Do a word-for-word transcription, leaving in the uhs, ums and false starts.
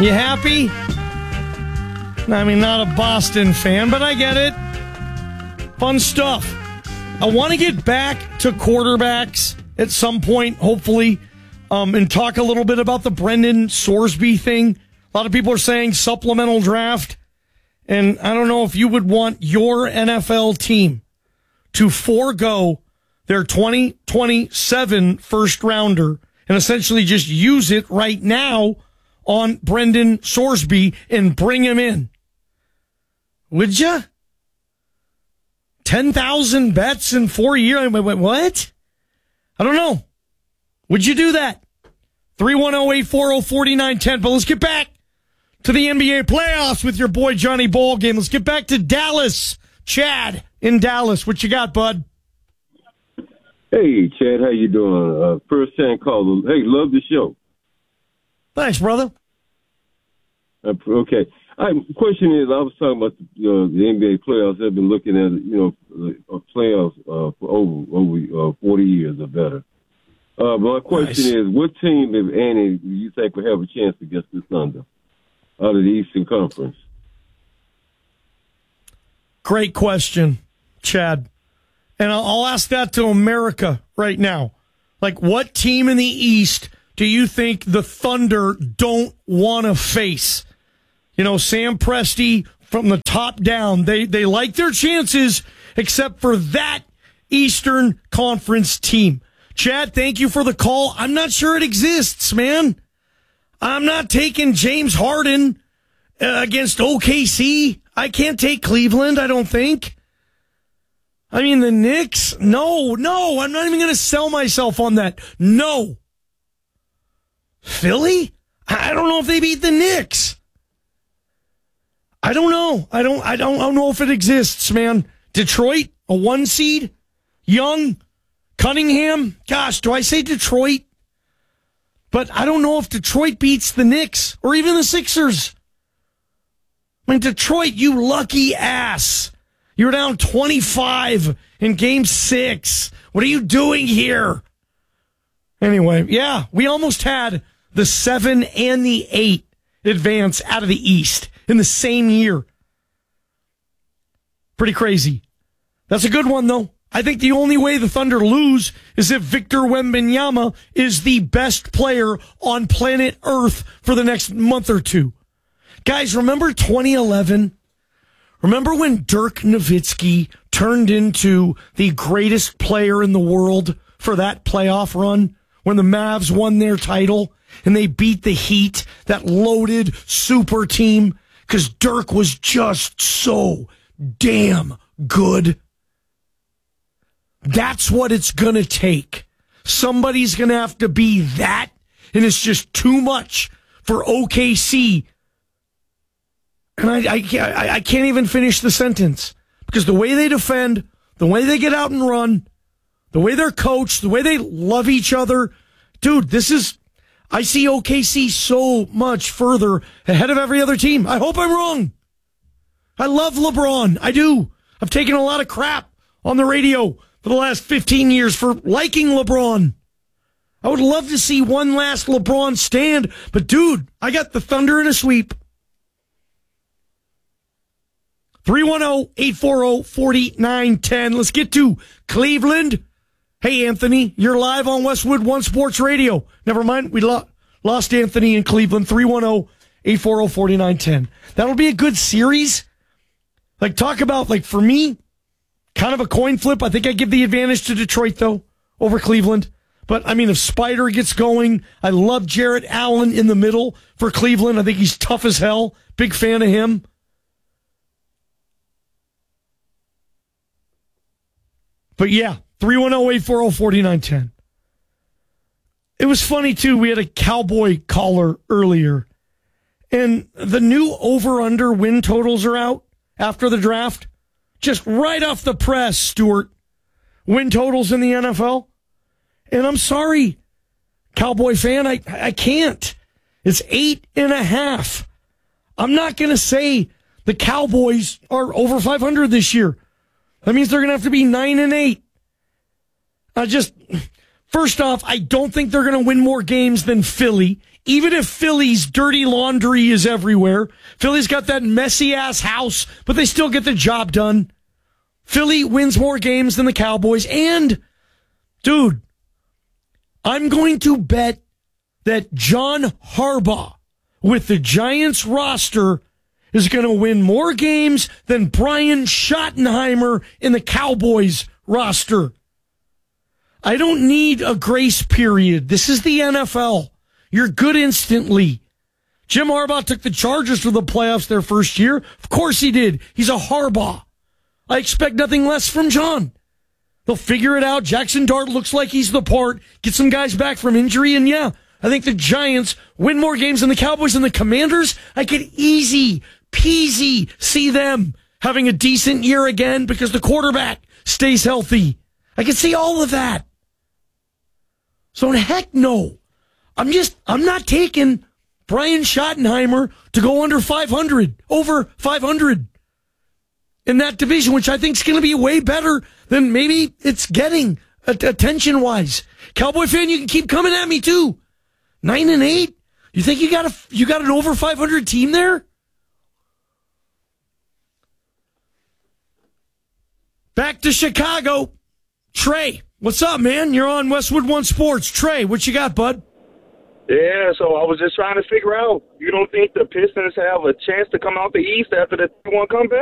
You happy? I mean, not a Boston fan, but I get it. Fun stuff. I want to get back to quarterbacks at some point, hopefully, um, and talk a little bit about the Brendan Sorsby thing. A lot of people are saying supplemental draft, and I don't know if you would want your N F L team to forego their twenty twenty-seven first rounder and essentially just use it right now on Brendan Sorsby and bring him in. Would you? ten thousand bets in four years? Wait, wait, what? I don't know. Would you do that? three one zero, eight four zero, four nine one zero. But let's get back to the N B A playoffs with your boy Johnny Ballgame. Let's get back to Dallas. Chad in Dallas. What you got, bud? Hey, Chad. How you doing? Uh, first time caller. Hey, love the show. Thanks, brother. Uh, okay. I, question is, I was talking about the, uh, the N B A playoffs. I've been looking at, you know, uh, playoffs uh, for over over uh, forty years or better. Uh, my question Nice. is, what team, if any, do you think will have a chance against the Thunder out of the Eastern Conference? Great question, Chad. And I'll, I'll ask that to America right now. Like, what team in the East do you think the Thunder don't want to face? You know, Sam Presti from the top down, they, they like their chances except for that Eastern Conference team. Chad, thank you for the call. I'm not sure it exists, man. I'm not taking James Harden uh, against O K C. I can't take Cleveland, I don't think. I mean, the Knicks? No, no, I'm not even going to sell myself on that. No. Philly? I don't know if they beat the Knicks. I don't know. I don't, I don't, I don't know if it exists, man. Detroit, a one seed? Young? Cunningham? Gosh, do I say Detroit? But I don't know if Detroit beats the Knicks or even the Sixers. I mean, Detroit, you lucky ass. You're down twenty-five in game six. What are you doing here? Anyway, yeah, we almost had the seven and the eight advance out of the East in the same year. Pretty crazy. That's a good one, though. I think the only way the Thunder lose is if Victor Wembanyama is the best player on planet Earth for the next month or two. Guys, remember twenty eleven? Remember when Dirk Nowitzki turned into the greatest player in the world for that playoff run? When the Mavs won their title and they beat the Heat, that loaded super team, because Dirk was just so damn good. That's what it's going to take. Somebody's going to have to be that, and it's just too much for O K C. And I, I, can't, I, I can't even finish the sentence, because the way they defend, the way they get out and run, the way they're coached, the way they love each other, dude, this is, I see O K C so much further ahead of every other team. I hope I'm wrong. I love LeBron. I do. I've taken a lot of crap on the radio for the last fifteen years for liking LeBron. I would love to see one last LeBron stand, but dude, I got the Thunder in a sweep. three one zero, eight four zero, four nine one zero. Let's get to Cleveland. Hey, Anthony, you're live on Westwood One Sports Radio. Never mind, we lo- lost Anthony in Cleveland. three one zero, eight four zero, four nine one zero. That'll be a good series. Like, talk about, like, for me, kind of a coin flip. I think I give the advantage to Detroit, though, over Cleveland. But, I mean, if Spider gets going, I love Jarrett Allen in the middle for Cleveland. I think he's tough as hell. Big fan of him. But, yeah, three one zero, eight four zero, four nine one zero. It was funny, too. We had a Cowboy caller earlier. And the new over-under win totals are out after the draft. Just right off the press, Stuart. Win totals in the N F L. And I'm sorry, Cowboy fan, I, I can't. It's eight and a half. I'm not going to say the Cowboys are over five hundred this year. That means they're going to have to be nine and eight. I just, first off, I don't think they're going to win more games than Philly, even if Philly's dirty laundry is everywhere, Philly's got that messy-ass house, but they still get the job done. Philly wins more games than the Cowboys. And, dude, I'm going to bet that John Harbaugh with the Giants roster is going to win more games than Brian Schottenheimer in the Cowboys roster. I don't need a grace period. This is the N F L. You're good instantly. Jim Harbaugh took the Chargers to the playoffs their first year. Of course he did. He's a Harbaugh. I expect nothing less from John. They'll figure it out. Jackson Dart looks like he's the part. Get some guys back from injury, and yeah, I think the Giants win more games than the Cowboys and the Commanders. I could easy peasy see them having a decent year again because the quarterback stays healthy. I can see all of that. So heck no. I'm just, I'm not taking Brian Schottenheimer to go under five hundred, over five hundred in that division, which I think is going to be way better than maybe it's getting attention-wise. Cowboy fan, you can keep coming at me too. Nine and eight? You think you got a, you got an over five hundred team there? Back to Chicago. Trey, what's up, man? You're on Westwood One Sports. Trey, what you got, bud? Yeah, so I was just trying to figure out, you don't think the Pistons have a chance to come out the East after the three one comeback?